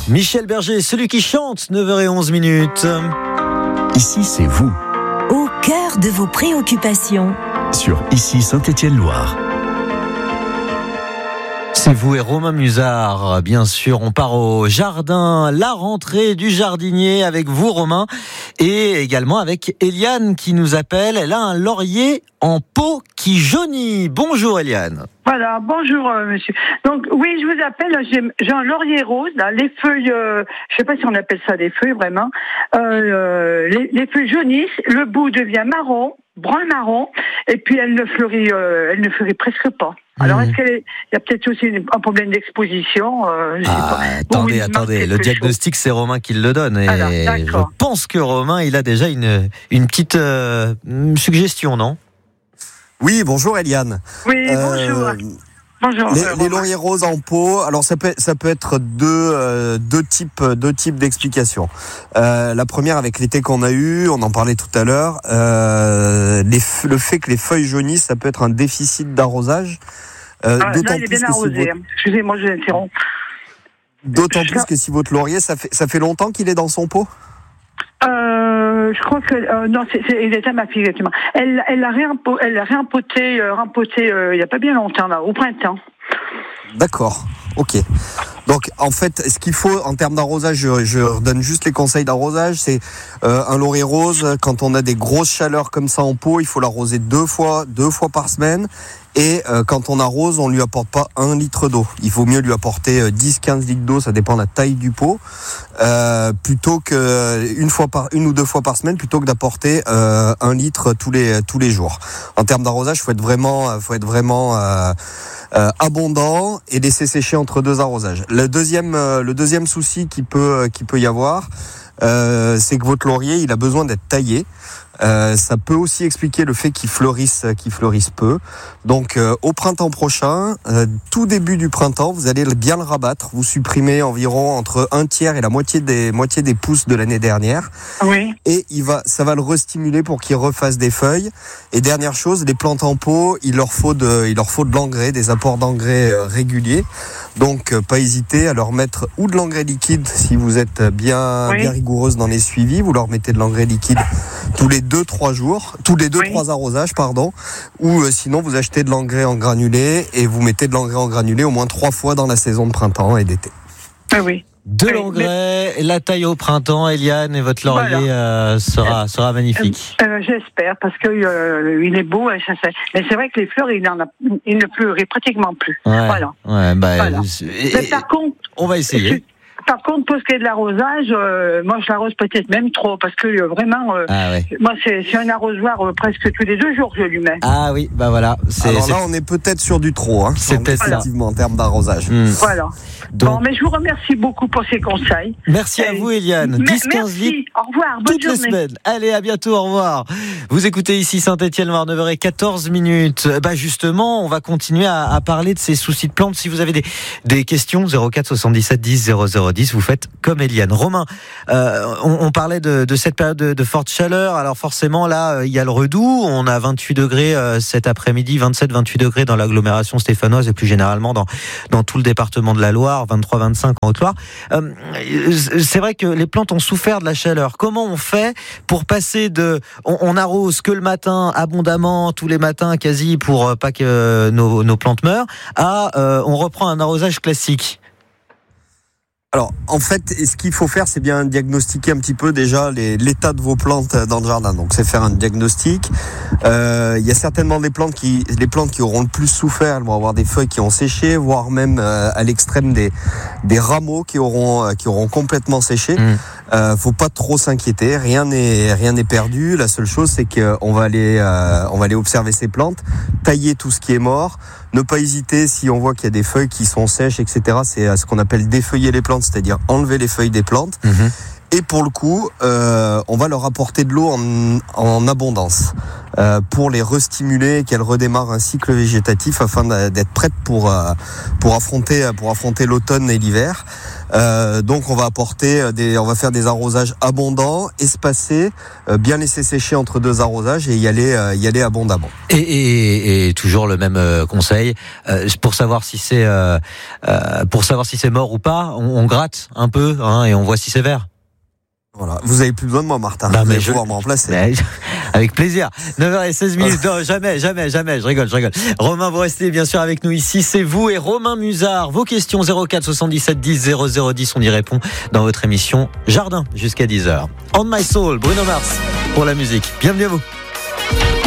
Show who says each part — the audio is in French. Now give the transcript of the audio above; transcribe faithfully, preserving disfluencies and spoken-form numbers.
Speaker 1: Michel Berger, celui qui chante, neuf heures onze minutes.
Speaker 2: Ici, c'est vous.
Speaker 3: Au cœur de vos préoccupations.
Speaker 2: Sur Ici Saint-Étienne-Loire.
Speaker 1: C'est vous et Romain Musard, bien sûr. On part au jardin, la rentrée du jardinier avec vous, Romain, et également avec Eliane qui nous appelle. Elle a un laurier en pot qui jaunit. Bonjour Eliane.
Speaker 4: Voilà, bonjour euh, monsieur. Donc oui, je vous appelle, j'ai, j'ai un laurier rose, là, les feuilles, euh, je sais pas si on appelle ça des feuilles vraiment, euh, les, les feuilles jaunissent, le bout devient marron, brun marron, et puis elle ne fleurit, euh, elle ne fleurit presque pas. Alors, est-ce qu'il y a peut-être aussi un problème d'exposition euh, je sais
Speaker 1: ah,
Speaker 4: pas.
Speaker 1: Attendez, attendez, le diagnostic, chose. C'est Romain qui le donne. Et alors, je pense que Romain, il a déjà une, une petite euh, suggestion, non ?
Speaker 5: Oui, bonjour Eliane.
Speaker 4: Oui, bonjour. Euh, bonjour.
Speaker 5: Les, les lauriers roses en pot, alors ça peut, ça peut être deux, euh, deux types, deux types d'explications. Euh, la première avec l'été qu'on a eu, on en parlait tout à l'heure, euh, les, le fait que les feuilles jaunissent, ça peut être un déficit d'arrosage.
Speaker 4: Euh, ah, d'autant là, il est bien arrosé. Si votre... Excusez-moi, je l'interromps.
Speaker 5: D'autant je... plus que si votre laurier, ça fait, ça fait longtemps qu'il est dans son pot ?
Speaker 4: Euh, je crois que euh, non, c'est, c'est, il était ma fille effectivement. Elle, elle a réempo, elle a réempoté, euh, rempoté euh, il y a pas bien longtemps là, au printemps.
Speaker 5: D'accord. Ok. Donc en fait, ce qu'il faut en termes d'arrosage, je, je redonne juste les conseils d'arrosage. C'est euh, un laurier rose. Quand on a des grosses chaleurs comme ça en pot, il faut l'arroser deux fois, deux fois par semaine. Et euh, quand on arrose, on lui apporte pas un litre d'eau. Il faut mieux lui apporter euh, dix à quinze litres d'eau, ça dépend de la taille du pot, euh, plutôt que une fois par une ou deux fois par semaine, plutôt que d'apporter euh, un litre tous les tous les jours. En termes d'arrosage, faut être vraiment, faut être vraiment euh, euh, abondant et laisser sécher entre deux arrosages. Le deuxième, euh, le deuxième souci qui peut euh, qui peut y avoir, euh, c'est que votre laurier, il a besoin d'être taillé. Euh, ça peut aussi expliquer le fait qu'ils fleurissent, qu'ils fleurissent peu. Donc, euh, au printemps prochain, euh, tout début du printemps, vous allez bien le rabattre. Vous supprimez environ entre un tiers et la moitié des moitié des pousses de l'année dernière.
Speaker 4: Oui.
Speaker 5: Et il va, ça va le restimuler pour qu'il refasse des feuilles. Et dernière chose, les plantes en pot, il leur faut de, il leur faut de l'engrais, des apports d'engrais euh, réguliers. Donc, euh, pas hésiter à leur mettre ou de l'engrais liquide si vous êtes bien, oui. bien rigoureuse dans les suivis. Vous leur mettez de l'engrais liquide tous les deux trois jours, tous les deux oui. trois arrosages, pardon, ou euh, sinon vous achetez de l'engrais en granulé et vous mettez de l'engrais en granulé au moins trois fois dans la saison de printemps et d'été.
Speaker 4: Ah oui.
Speaker 1: De
Speaker 4: oui,
Speaker 1: l'engrais, mais... la taille au printemps, Eliane, et votre laurier voilà. euh, sera sera magnifique.
Speaker 4: Euh, euh, j'espère parce que euh, il est beau, et ça, ça... mais c'est vrai que les fleurs, il, en a... il ne fleurit pratiquement plus.
Speaker 1: Ouais,
Speaker 4: voilà.
Speaker 1: Ouais, bah,
Speaker 4: voilà.
Speaker 1: Et...
Speaker 4: Mais par contre,
Speaker 1: on va essayer.
Speaker 4: Je... Par contre, pour ce qui est de l'arrosage, euh, moi je l'arrose peut-être même trop, parce que euh, vraiment, euh, ah ouais. moi c'est, c'est un arrosoir euh, presque tous les deux jours que je lui mets.
Speaker 1: Ah oui, bah voilà.
Speaker 5: C'est, Alors là, c'est... on est peut-être sur du trop, hein.
Speaker 1: C'est peut-être
Speaker 5: effectivement en termes d'arrosage.
Speaker 4: Mmh. Voilà. Donc... Bon, mais je vous remercie beaucoup pour ces conseils.
Speaker 1: Merci à vous, Eliane. dix à quinze litres.
Speaker 4: Au revoir. Bonne
Speaker 1: toutes
Speaker 4: journée.
Speaker 1: les semaines. Allez, à bientôt. Au revoir. Vous écoutez ici Saint-Étienne-Loire, neuf heures quatorze minutes. Bah justement, on va continuer à, à parler de ces soucis de plantes. Si vous avez des, des questions, zéro quatre soixante-dix-sept dix zéro zéro dix, vous faites comme Eliane. Romain, euh, on, on parlait de, de cette période de, de forte chaleur. Alors forcément, là, il y a le redoux. On a vingt-huit degrés euh, cet après-midi, vingt-sept vingt-huit degrés dans l'agglomération stéphanoise et plus généralement dans, dans tout le département de la Loire, vingt-trois vingt-cinq en Haute-Loire. Euh, c'est vrai que les plantes ont souffert de la chaleur. Comment on fait pour passer de... On, on arrose que le matin, abondamment, tous les matins quasi, pour euh, pas que nos, nos plantes meurent, à euh, on reprend un arrosage classique?
Speaker 5: Alors, en fait, ce qu'il faut faire, c'est bien diagnostiquer un petit peu déjà les, l'état de vos plantes dans le jardin. Donc, c'est faire un diagnostic. Euh, il y a certainement des plantes qui, les plantes qui auront le plus souffert, elles vont avoir des feuilles qui ont séché, voire même euh, à l'extrême des, des rameaux qui auront, qui auront complètement séché. Mmh. Euh, faut pas trop s'inquiéter. Rien n'est, rien n'est perdu. La seule chose, c'est qu'on va aller, euh, on va aller observer ces plantes, tailler tout ce qui est mort. Ne pas hésiter si on voit qu'il y a des feuilles qui sont sèches, et cetera. C'est ce qu'on appelle défeuiller les plantes, c'est-à-dire enlever les feuilles des plantes. Mmh. Et pour le coup, euh, on va leur apporter de l'eau en, en abondance euh, pour les restimuler et qu'elles redémarrent un cycle végétatif afin d'être prêtes pour, euh, pour, affronter, pour affronter l'automne et l'hiver. Euh, donc on va apporter des, on va faire des arrosages abondants, espacés, euh, bien laisser sécher entre deux arrosages et y aller, euh, y aller abondamment.
Speaker 1: Et, et, et toujours le même euh, conseil euh, pour savoir si c'est euh, euh, pour savoir si c'est mort ou pas, on, on gratte un peu hein, et on voit si c'est vert.
Speaker 5: Voilà, vous avez plus besoin de moi, Martin.
Speaker 1: Bah,
Speaker 5: vous
Speaker 1: mais
Speaker 5: allez
Speaker 1: je...
Speaker 5: pouvoir me remplacer.
Speaker 1: Mais, avec plaisir. neuf heures seize minutes. Non, jamais, jamais, jamais. Je rigole, je rigole. Romain, vous restez bien sûr avec nous ici. C'est vous et Romain Musard. Vos questions zéro quatre soixante-dix-sept dix zéro zéro dix. On y répond dans votre émission Jardin jusqu'à dix heures. On My Soul, Bruno Mars pour la musique. Bienvenue à vous.